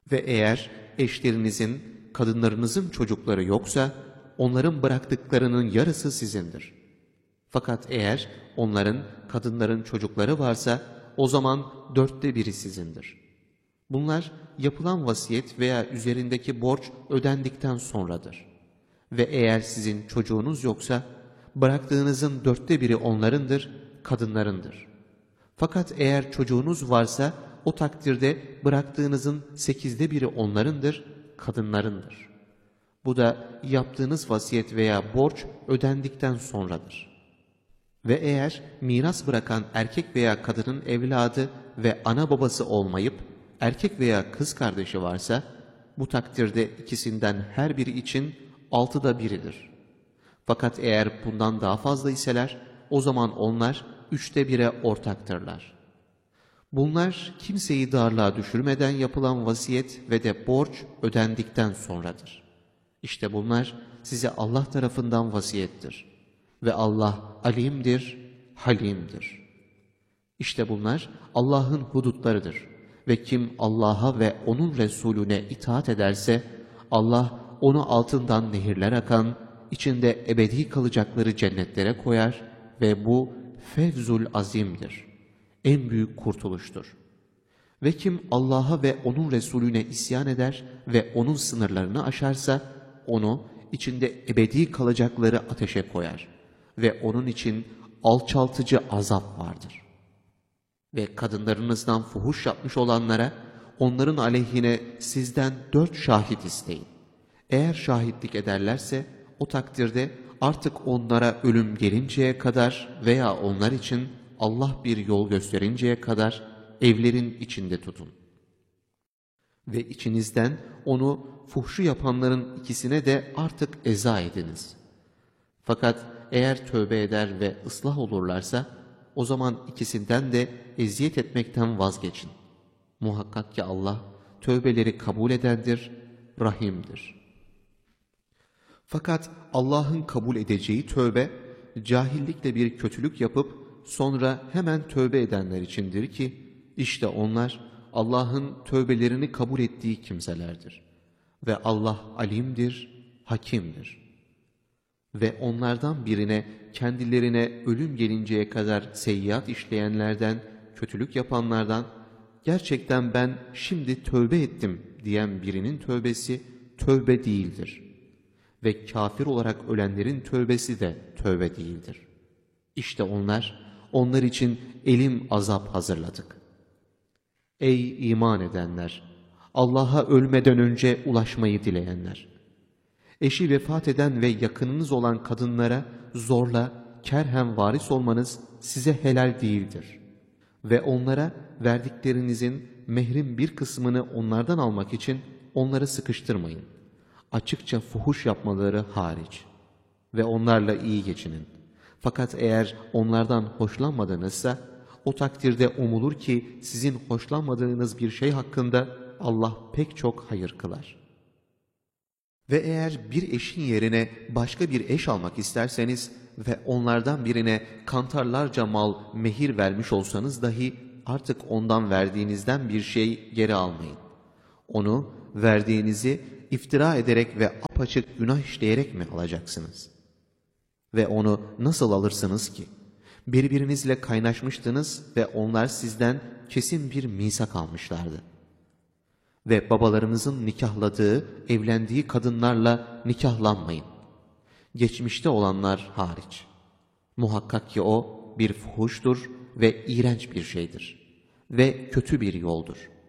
Ve eğer eşlerinizin, kadınlarınızın çocukları yoksa, onların bıraktıklarının yarısı sizindir. Fakat eğer onların, kadınların çocukları varsa, o zaman 1/4 sizindir. Bunlar yapılan vasiyet veya üzerindeki borç ödendikten sonradır. Ve eğer sizin çocuğunuz yoksa, bıraktığınızın 1/4 onlarındır, kadınlarındır. Fakat eğer çocuğunuz varsa, o takdirde bıraktığınızın 8'de 1 onlarındır, kadınlarındır. Bu da yaptığınız vasiyet veya borç ödendikten sonradır. Ve eğer miras bırakan erkek veya kadının evladı ve ana babası olmayıp, erkek veya kız kardeşi varsa, bu takdirde ikisinden her biri için 1/6'dir. Fakat eğer bundan daha fazla iseler, o zaman onlar 3'te 1'e ortaktırlar. Bunlar kimseyi darlığa düşürmeden yapılan vasiyet ve de borç ödendikten sonradır. İşte bunlar size Allah tarafından vasiyettir. Ve Allah alimdir, halimdir. İşte bunlar Allah'ın hudutlarıdır. Ve kim Allah'a ve O'nun Resulüne itaat ederse, Allah onu altından nehirler akan, içinde ebedi kalacakları cennetlere koyar ve bu fevzul azimdir. En büyük kurtuluştur. Ve kim Allah'a ve O'nun Resulüne isyan eder ve O'nun sınırlarını aşarsa, onu içinde ebedi kalacakları ateşe koyar ve onun için alçaltıcı azap vardır. Ve kadınlarınızdan fuhuş yapmış olanlara, onların aleyhine sizden 4 şahit isteyin. Eğer şahitlik ederlerse, o takdirde artık onlara ölüm gelinceye kadar veya onlar için Allah bir yol gösterinceye kadar evlerin içinde tutun. Ve içinizden onu fuhşu yapanların ikisine de artık eza ediniz. Fakat eğer tövbe eder ve ıslah olurlarsa, o zaman ikisinden de eziyet etmekten vazgeçin. Muhakkak ki Allah tövbeleri kabul edendir, rahimdir. Fakat Allah'ın kabul edeceği tövbe, cahillikle bir kötülük yapıp sonra hemen tövbe edenler içindir ki, işte onlar Allah'ın tövbelerini kabul ettiği kimselerdir. Ve Allah alimdir, hakimdir. Ve onlardan birine, kendilerine ölüm gelinceye kadar seyyiat işleyenlerden, kötülük yapanlardan, gerçekten ben şimdi tövbe ettim diyen birinin tövbesi tövbe değildir. Ve kafir olarak ölenlerin tövbesi de tövbe değildir. İşte onlar için elim azap hazırladık. Ey iman edenler! Allah'a ölmeden önce ulaşmayı dileyenler! Eşi vefat eden ve yakınınız olan kadınlara zorla, kerhen varis olmanız size helal değildir. Ve onlara verdiklerinizin mehrin bir kısmını onlardan almak için onları sıkıştırmayın. Açıkça fuhuş yapmaları hariç. Ve onlarla iyi geçinin. Fakat eğer onlardan hoşlanmadınızsa, o takdirde umulur ki sizin hoşlanmadığınız bir şey hakkında Allah pek çok hayır kılar. Ve eğer bir eşin yerine başka bir eş almak isterseniz ve onlardan birine kantarlarca mal mehir vermiş olsanız dahi artık ondan verdiğinizden bir şey geri almayın. Onu verdiğinizi iftira ederek ve apaçık günah işleyerek mi alacaksınız? Ve onu nasıl alırsınız ki? Birbirinizle kaynaşmıştınız ve onlar sizden kesin bir misak almışlardı. Ve babalarınızın nikahladığı, evlendiği kadınlarla nikahlanmayın. Geçmişte olanlar hariç. Muhakkak ki o bir fuhuştur ve iğrenç bir şeydir. Ve kötü bir yoldur.